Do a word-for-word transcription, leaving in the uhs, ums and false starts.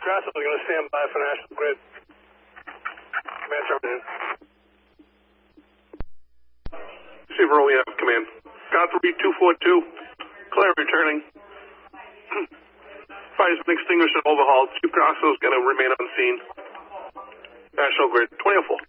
Grasso is going to stand by for National Grid. Command terminated. Receiver, we have command. God three two four two. Claire returning. Fire's been extinguished and overhauled. Chief Grasso is going to remain on scene. National Grid, twenty oh four.